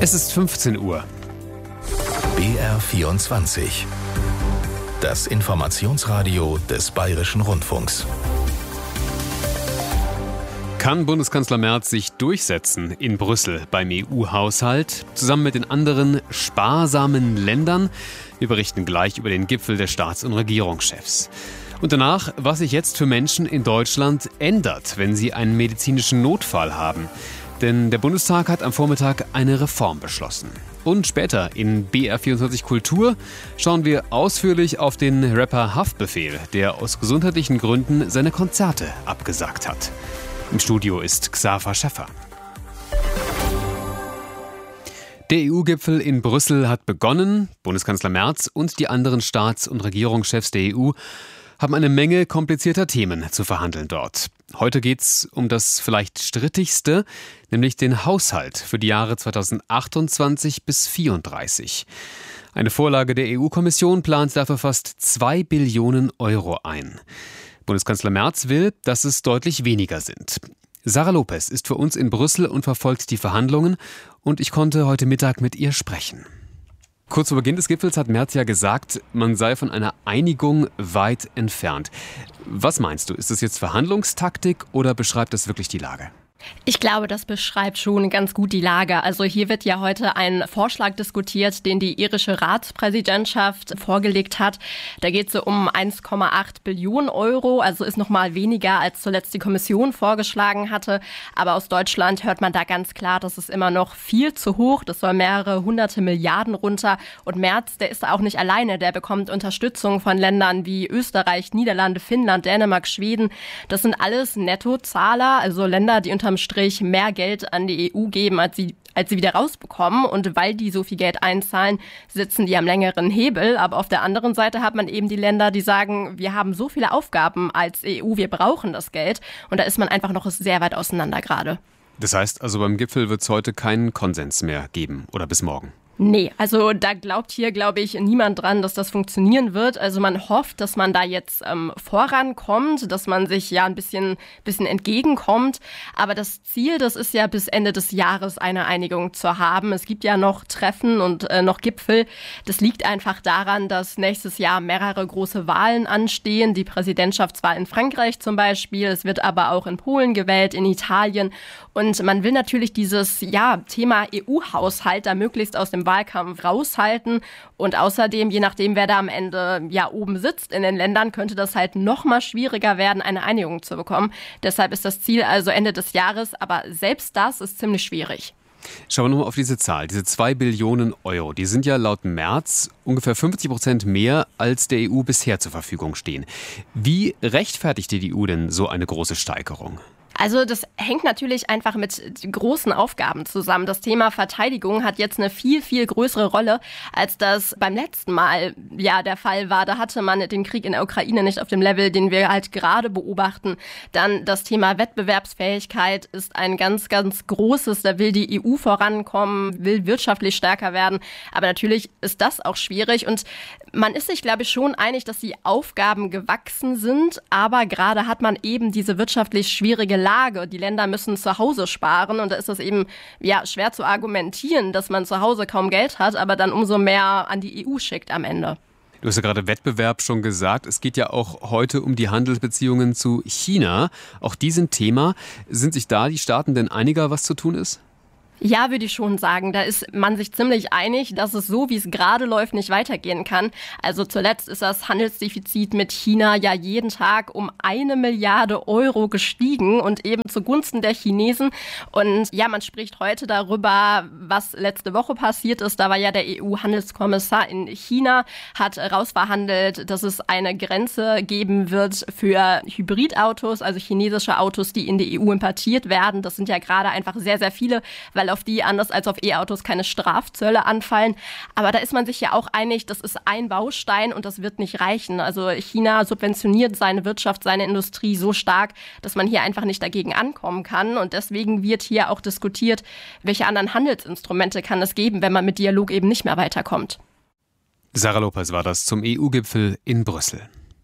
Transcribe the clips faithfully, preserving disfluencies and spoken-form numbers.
Es ist fünfzehn Uhr. B R vierundzwanzig. Das Informationsradio des Bayerischen Rundfunks. Kann Bundeskanzler Merz sich durchsetzen in Brüssel beim E U-Haushalt, zusammen mit den anderen sparsamen Ländern? Wir berichten gleich über den Gipfel der Staats- und Regierungschefs. Und danach, was sich jetzt für Menschen in Deutschland ändert, wenn sie einen medizinischen Notfall haben. Denn der Bundestag hat am Vormittag eine Reform beschlossen. Und später in B R vierundzwanzig Kultur schauen wir ausführlich auf den Rapper Haftbefehl, der aus gesundheitlichen Gründen seine Konzerte abgesagt hat. Im Studio ist Xaver Schäffer. Der E U-Gipfel in Brüssel hat begonnen. Bundeskanzler Merz und die anderen Staats- und Regierungschefs der E U haben eine Menge komplizierter Themen zu verhandeln dort. Heute geht es um das vielleicht strittigste, nämlich den Haushalt für die Jahre zweitausendachtundzwanzig bis zweitausendvierunddreißig. Eine Vorlage der E U-Kommission plant dafür fast zwei Billionen Euro ein. Bundeskanzler Merz will, dass es deutlich weniger sind. Sarah Lopez ist für uns in Brüssel und verfolgt die Verhandlungen, und ich konnte heute Mittag mit ihr sprechen. Kurz vor Beginn des Gipfels hat Merz ja gesagt, man sei von einer Einigung weit entfernt. Was meinst du, ist das jetzt Verhandlungstaktik oder beschreibt das wirklich die Lage? Ich glaube, das beschreibt schon ganz gut die Lage. Also hier wird ja heute ein Vorschlag diskutiert, den die irische Ratspräsidentschaft vorgelegt hat. Da geht es um eins Komma acht Billionen Euro, also ist noch mal weniger, als zuletzt die Kommission vorgeschlagen hatte. Aber aus Deutschland hört man da ganz klar, das ist immer noch viel zu hoch. Das soll mehrere hunderte Milliarden runter. Und Merz, der ist da auch nicht alleine. Der bekommt Unterstützung von Ländern wie Österreich, Niederlande, Finnland, Dänemark, Schweden. Das sind alles Nettozahler, also Länder, die unter Strich mehr Geld an die E U geben, als sie, als sie wieder rausbekommen. Und weil die so viel Geld einzahlen, sitzen die am längeren Hebel. Aber auf der anderen Seite hat man eben die Länder, die sagen, wir haben so viele Aufgaben als E U, wir brauchen das Geld. Und da ist man einfach noch sehr weit auseinander gerade. Das heißt also, beim Gipfel wird es heute keinen Konsens mehr geben oder bis morgen? Nee, also da glaubt hier, glaube ich, niemand dran, dass das funktionieren wird. Also man hofft, dass man da jetzt ähm, vorankommt, dass man sich ja ein bisschen, bisschen entgegenkommt. Aber das Ziel, das ist ja bis Ende des Jahres eine Einigung zu haben. Es gibt ja noch Treffen und äh, noch Gipfel. Das liegt einfach daran, dass nächstes Jahr mehrere große Wahlen anstehen. Die Präsidentschaftswahl in Frankreich zum Beispiel. Es wird aber auch in Polen gewählt, in Italien. Und man will natürlich dieses ja, Thema E U-Haushalt da möglichst aus dem Wahlkampf raushalten. Und außerdem, je nachdem, wer da am Ende ja oben sitzt in den Ländern, könnte das halt noch mal schwieriger werden, eine Einigung zu bekommen. Deshalb ist das Ziel also Ende des Jahres. Aber selbst das ist ziemlich schwierig. Schauen wir nochmal auf diese Zahl, diese zwei Billionen Euro. Die sind ja laut Merz ungefähr fünfzig Prozent mehr, als der E U bisher zur Verfügung stehen. Wie rechtfertigt die E U denn so eine große Steigerung? Also das hängt natürlich einfach mit großen Aufgaben zusammen. Das Thema Verteidigung hat jetzt eine viel, viel größere Rolle, als das beim letzten Mal ja der Fall war. Da hatte man den Krieg in der Ukraine nicht auf dem Level, den wir halt gerade beobachten. Dann das Thema Wettbewerbsfähigkeit ist ein ganz, ganz großes. Da will die E U vorankommen, will wirtschaftlich stärker werden. Aber natürlich ist das auch schwierig. Und man ist sich, glaube ich, schon einig, dass die Aufgaben gewachsen sind. Aber gerade hat man eben diese wirtschaftlich schwierige Lage. Die Länder müssen zu Hause sparen und da ist es eben ja schwer zu argumentieren, dass man zu Hause kaum Geld hat, aber dann umso mehr an die E U schickt am Ende. Du hast ja gerade Wettbewerb schon gesagt. Es geht ja auch heute um die Handelsbeziehungen zu China. Auch die sind Thema. Sind sich da die Staaten denn einiger, was zu tun ist? Ja, würde ich schon sagen. Da ist man sich ziemlich einig, dass es so, wie es gerade läuft, nicht weitergehen kann. Also zuletzt ist das Handelsdefizit mit China ja jeden Tag um eine Milliarde Euro gestiegen und eben zugunsten der Chinesen. Und ja, man spricht heute darüber, was letzte Woche passiert ist. Da war ja der E U-Handelskommissar in China, hat rausverhandelt, dass es eine Grenze geben wird für Hybridautos, also chinesische Autos, die in die E U importiert werden. Das sind ja gerade einfach sehr, sehr viele, weil auf die anders als auf E-Autos keine Strafzölle anfallen. Aber da ist man sich ja auch einig, das ist ein Baustein und das wird nicht reichen. Also China subventioniert seine Wirtschaft, seine Industrie so stark, dass man hier einfach nicht dagegen ankommen kann. Und deswegen wird hier auch diskutiert, welche anderen Handelsinstrumente kann es geben, wenn man mit Dialog eben nicht mehr weiterkommt. Sarah Lopez war das zum E U-Gipfel in Brüssel.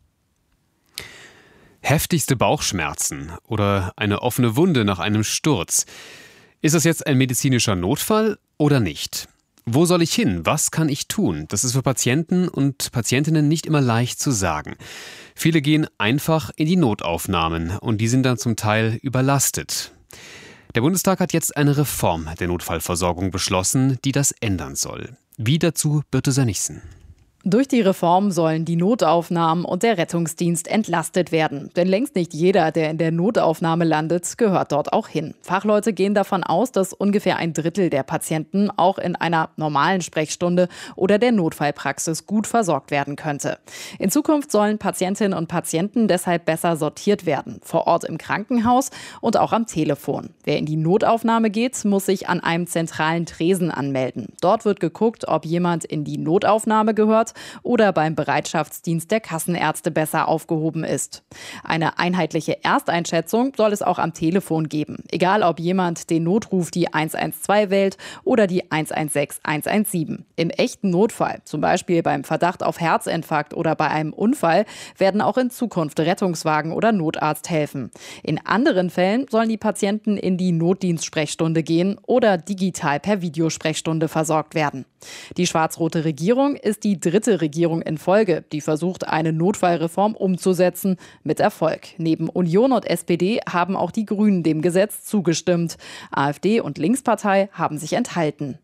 Heftigste Bauchschmerzen oder eine offene Wunde nach einem Sturz. Ist das jetzt ein medizinischer Notfall oder nicht? Wo soll ich hin? Was kann ich tun? Das ist für Patienten und Patientinnen nicht immer leicht zu sagen. Viele gehen einfach in die Notaufnahmen und die sind dann zum Teil überlastet. Der Bundestag hat jetzt eine Reform der Notfallversorgung beschlossen, die das ändern soll. Wie dazu Birte Sönnigsen. Durch die Reform sollen die Notaufnahmen und der Rettungsdienst entlastet werden. Denn längst nicht jeder, der in der Notaufnahme landet, gehört dort auch hin. Fachleute gehen davon aus, dass ungefähr ein Drittel der Patienten auch in einer normalen Sprechstunde oder der Notfallpraxis gut versorgt werden könnte. In Zukunft sollen Patientinnen und Patienten deshalb besser sortiert werden. Vor Ort im Krankenhaus und auch am Telefon. Wer in die Notaufnahme geht, muss sich an einem zentralen Tresen anmelden. Dort wird geguckt, ob jemand in die Notaufnahme gehört oder beim Bereitschaftsdienst der Kassenärzte besser aufgehoben ist. Eine einheitliche Ersteinschätzung soll es auch am Telefon geben. Egal, ob jemand den Notruf die eins eins zwei wählt oder die eins eins sechs eins eins sieben. Im echten Notfall, zum Beispiel beim Verdacht auf Herzinfarkt oder bei einem Unfall, werden auch in Zukunft Rettungswagen oder Notarzt helfen. In anderen Fällen sollen die Patienten in die Notdienstsprechstunde gehen oder digital per Videosprechstunde versorgt werden. Die schwarz-rote Regierung ist die dritte Regierung in Folge, die versucht, eine Notfallreform umzusetzen, mit Erfolg. Neben Union und S P D haben auch die Grünen dem Gesetz zugestimmt. AfD und Linkspartei haben sich enthalten.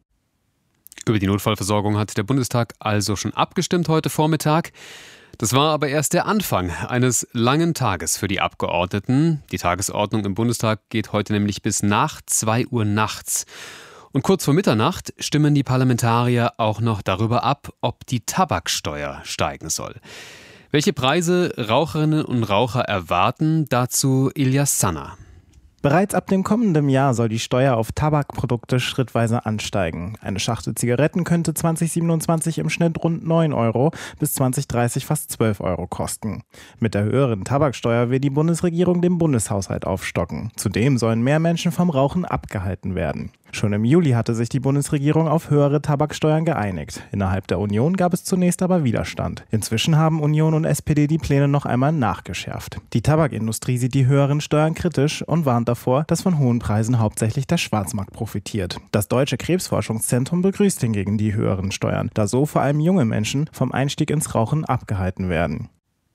Über die Notfallversorgung hat der Bundestag also schon abgestimmt heute Vormittag. Das war aber erst der Anfang eines langen Tages für die Abgeordneten. Die Tagesordnung im Bundestag geht heute nämlich bis nach zwei Uhr nachts. Und kurz vor Mitternacht stimmen die Parlamentarier auch noch darüber ab, ob die Tabaksteuer steigen soll. Welche Preise Raucherinnen und Raucher erwarten, dazu Ilyas Sanna. Bereits ab dem kommenden Jahr soll die Steuer auf Tabakprodukte schrittweise ansteigen. Eine Schachtel Zigaretten könnte zwanzig siebenundzwanzig im Schnitt rund neun Euro, bis zwanzig dreißig fast zwölf Euro kosten. Mit der höheren Tabaksteuer will die Bundesregierung den Bundeshaushalt aufstocken. Zudem sollen mehr Menschen vom Rauchen abgehalten werden. Schon im Juli hatte sich die Bundesregierung auf höhere Tabaksteuern geeinigt. Innerhalb der Union gab es zunächst aber Widerstand. Inzwischen haben Union und S P D die Pläne noch einmal nachgeschärft. Die Tabakindustrie sieht die höheren Steuern kritisch und warnt davor, dass von hohen Preisen hauptsächlich der Schwarzmarkt profitiert. Das Deutsche Krebsforschungszentrum begrüßt hingegen die höheren Steuern, da so vor allem junge Menschen vom Einstieg ins Rauchen abgehalten werden.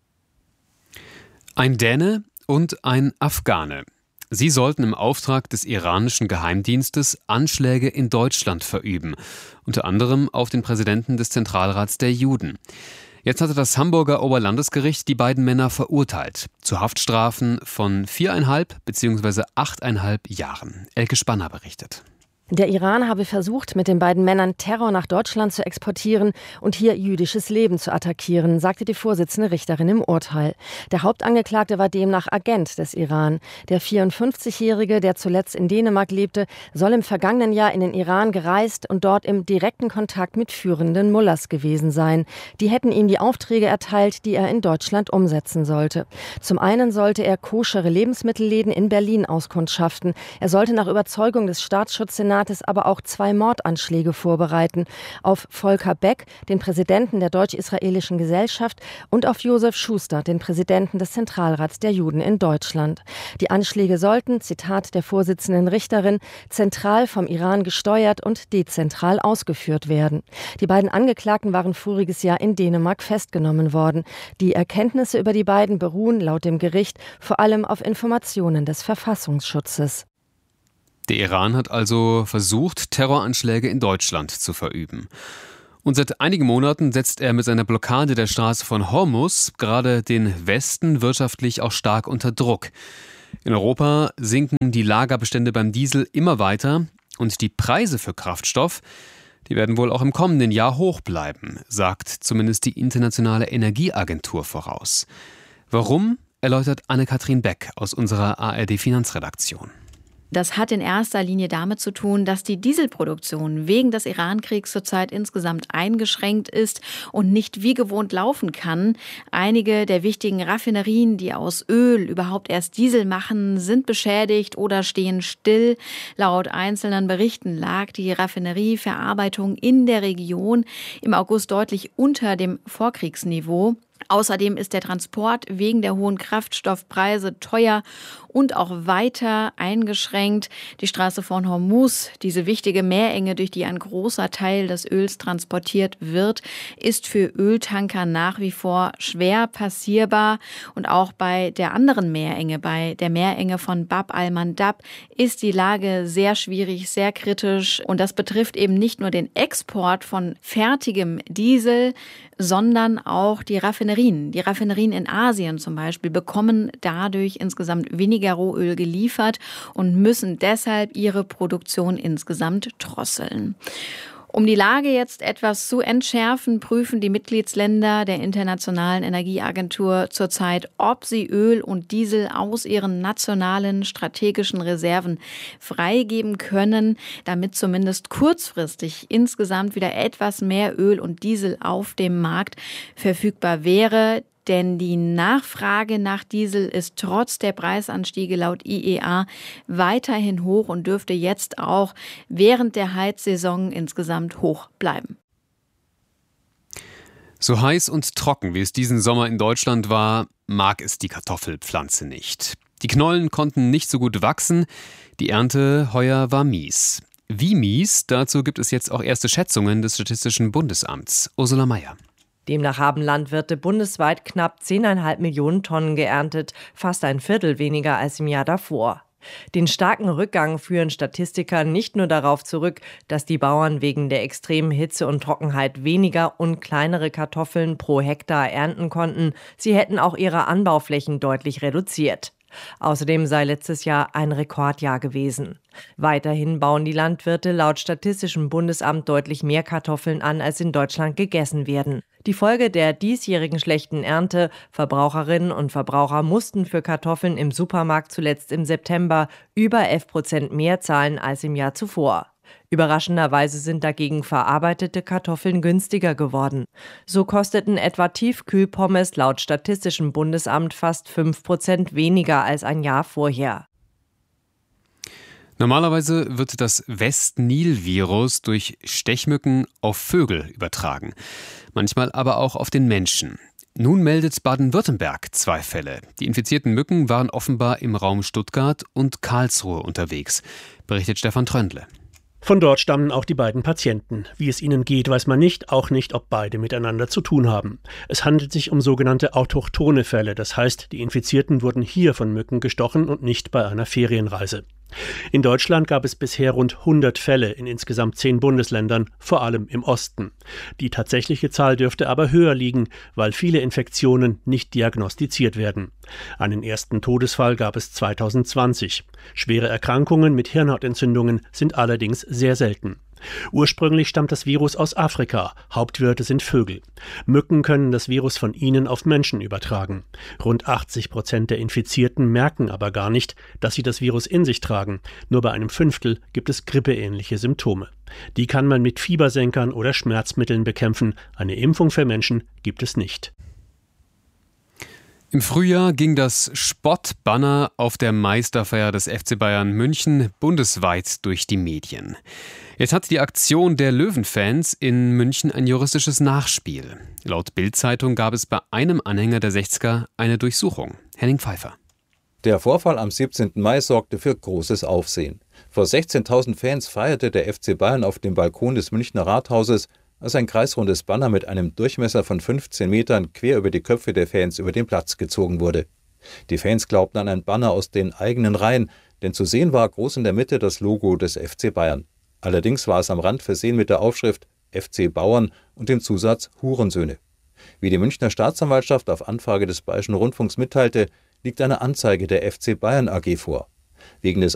Ein Däne und ein Afghane. Sie sollten im Auftrag des iranischen Geheimdienstes Anschläge in Deutschland verüben, unter anderem auf den Präsidenten des Zentralrats der Juden. Jetzt hatte das Hamburger Oberlandesgericht die beiden Männer verurteilt zu Haftstrafen von viereinhalb bzw. achteinhalb Jahren. Elke Spanner berichtet. Der Iran habe versucht, mit den beiden Männern Terror nach Deutschland zu exportieren und hier jüdisches Leben zu attackieren, sagte die Vorsitzende Richterin im Urteil. Der Hauptangeklagte war demnach Agent des Iran. Der vierundfünfzigjährige, der zuletzt in Dänemark lebte, soll im vergangenen Jahr in den Iran gereist und dort im direkten Kontakt mit führenden Mullahs gewesen sein. Die hätten ihm die Aufträge erteilt, die er in Deutschland umsetzen sollte. Zum einen sollte er koschere Lebensmittelläden in Berlin auskundschaften. Er sollte nach Überzeugung des Staatsschutzsenats aber auch zwei Mordanschläge vorbereiten. Auf Volker Beck, den Präsidenten der Deutsch-Israelischen Gesellschaft, und auf Josef Schuster, den Präsidenten des Zentralrats der Juden in Deutschland. Die Anschläge sollten, Zitat der Vorsitzenden Richterin, zentral vom Iran gesteuert und dezentral ausgeführt werden. Die beiden Angeklagten waren voriges Jahr in Dänemark festgenommen worden. Die Erkenntnisse über die beiden beruhen laut dem Gericht vor allem auf Informationen des Verfassungsschutzes. Der Iran hat also versucht, Terroranschläge in Deutschland zu verüben. Und seit einigen Monaten setzt er mit seiner Blockade der Straße von Hormuz gerade den Westen wirtschaftlich auch stark unter Druck. In Europa sinken die Lagerbestände beim Diesel immer weiter und die Preise für Kraftstoff, die werden wohl auch im kommenden Jahr hoch bleiben, sagt zumindest die Internationale Energieagentur voraus. Warum, erläutert Anne-Kathrin Beck aus unserer A R D-Finanzredaktion. Das hat in erster Linie damit zu tun, dass die Dieselproduktion wegen des Iran-Kriegs zurzeit insgesamt eingeschränkt ist und nicht wie gewohnt laufen kann. Einige der wichtigen Raffinerien, die aus Öl überhaupt erst Diesel machen, sind beschädigt oder stehen still. Laut einzelnen Berichten lag die Raffinerieverarbeitung in der Region im August deutlich unter dem Vorkriegsniveau. Außerdem ist der Transport wegen der hohen Kraftstoffpreise teuer und auch weiter eingeschränkt. Die Straße von Hormuz, diese wichtige Meerenge, durch die ein großer Teil des Öls transportiert wird, ist für Öltanker nach wie vor schwer passierbar. Und auch bei der anderen Meerenge, bei der Meerenge von Bab al-Mandab, ist die Lage sehr schwierig, sehr kritisch. Und das betrifft eben nicht nur den Export von fertigem Diesel, sondern auch die Raffinerien. Die Raffinerien in Asien zum Beispiel bekommen dadurch insgesamt weniger Rohöl geliefert und müssen deshalb ihre Produktion insgesamt drosseln. Um die Lage jetzt etwas zu entschärfen, prüfen die Mitgliedsländer der Internationalen Energieagentur zurzeit, ob sie Öl und Diesel aus ihren nationalen strategischen Reserven freigeben können, damit zumindest kurzfristig insgesamt wieder etwas mehr Öl und Diesel auf dem Markt verfügbar wäre. Denn die Nachfrage nach Diesel ist trotz der Preisanstiege laut I E A weiterhin hoch und dürfte jetzt auch während der Heizsaison insgesamt hoch bleiben. So heiß und trocken, wie es diesen Sommer in Deutschland war, mag es die Kartoffelpflanze nicht. Die Knollen konnten nicht so gut wachsen, die Ernte heuer war mies. Wie mies? Dazu gibt es jetzt auch erste Schätzungen des Statistischen Bundesamts. Ursula Mayer. Demnach haben Landwirte bundesweit knapp zehn Komma fünf Millionen Tonnen geerntet, fast ein Viertel weniger als im Jahr davor. Den starken Rückgang führen Statistiker nicht nur darauf zurück, dass die Bauern wegen der extremen Hitze und Trockenheit weniger und kleinere Kartoffeln pro Hektar ernten konnten, sie hätten auch ihre Anbauflächen deutlich reduziert. Außerdem sei letztes Jahr ein Rekordjahr gewesen. Weiterhin bauen die Landwirte laut Statistischem Bundesamt deutlich mehr Kartoffeln an, als in Deutschland gegessen werden. Die Folge der diesjährigen schlechten Ernte: Verbraucherinnen und Verbraucher mussten für Kartoffeln im Supermarkt zuletzt im September über elf Prozent mehr zahlen als im Jahr zuvor. Überraschenderweise sind dagegen verarbeitete Kartoffeln günstiger geworden. So kosteten etwa Tiefkühlpommes laut Statistischem Bundesamt fast fünf Prozent weniger als ein Jahr vorher. Normalerweise wird das West-Nil-Virus durch Stechmücken auf Vögel übertragen, manchmal aber auch auf den Menschen. Nun meldet Baden-Württemberg zwei Fälle. Die infizierten Mücken waren offenbar im Raum Stuttgart und Karlsruhe unterwegs, berichtet Stefan Tröndle. Von dort stammen auch die beiden Patienten. Wie es ihnen geht, weiß man nicht, auch nicht, ob beide miteinander zu tun haben. Es handelt sich um sogenannte autochthone Fälle, das heißt, die Infizierten wurden hier von Mücken gestochen und nicht bei einer Ferienreise. In Deutschland gab es bisher rund hundert Fälle in insgesamt zehn Bundesländern, vor allem im Osten. Die tatsächliche Zahl dürfte aber höher liegen, weil viele Infektionen nicht diagnostiziert werden. Einen ersten Todesfall gab es zweitausendzwanzig. Schwere Erkrankungen mit Hirnhautentzündungen sind allerdings sehr selten. Ursprünglich stammt das Virus aus Afrika. Hauptwirte sind Vögel. Mücken können das Virus von ihnen auf Menschen übertragen. Rund achtzig Prozent der Infizierten merken aber gar nicht, dass sie das Virus in sich tragen. Nur bei einem Fünftel gibt es grippeähnliche Symptome. Die kann man mit Fiebersenkern oder Schmerzmitteln bekämpfen. Eine Impfung für Menschen gibt es nicht. Im Frühjahr ging das Spottbanner auf der Meisterfeier des F C Bayern München bundesweit durch die Medien. Jetzt hat die Aktion der Löwenfans in München ein juristisches Nachspiel. Laut Bild-Zeitung gab es bei einem Anhänger der sechziger eine Durchsuchung. Henning Pfeiffer. Der Vorfall am siebzehnten Mai sorgte für großes Aufsehen. Vor sechzehntausend Fans feierte der F C Bayern auf dem Balkon des Münchner Rathauses, als ein kreisrundes Banner mit einem Durchmesser von fünfzehn Metern quer über die Köpfe der Fans über den Platz gezogen wurde. Die Fans glaubten an ein Banner aus den eigenen Reihen, denn zu sehen war groß in der Mitte das Logo des F C Bayern. Allerdings war es am Rand versehen mit der Aufschrift F C Bauern und dem Zusatz Hurensöhne. Wie die Münchner Staatsanwaltschaft auf Anfrage des Bayerischen Rundfunks mitteilte, liegt eine Anzeige der F C Bayern A G vor. Wegen des